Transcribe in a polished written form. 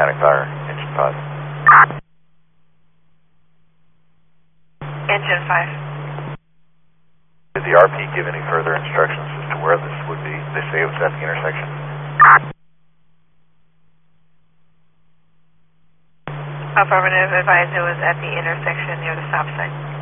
automatic power, engine 5. Engine 5. Did the RP give any further instructions as to where this would be? They say it was at the intersection. Affirmative, advised it was at the intersection near the stop sign.